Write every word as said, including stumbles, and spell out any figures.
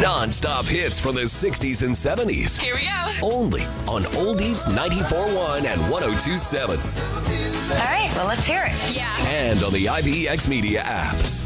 Non-stop hits from the sixties and seventies. Here we go. Only on Oldies ninety-four point one and one oh two point seven. All right, well, let's hear it. Yeah. And on the I B X Media app.